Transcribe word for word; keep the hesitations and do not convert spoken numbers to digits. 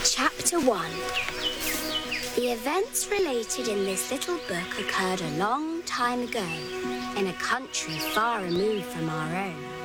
Chapter one. The events related in this little book occurred a long time ago, in a country far removed from our own.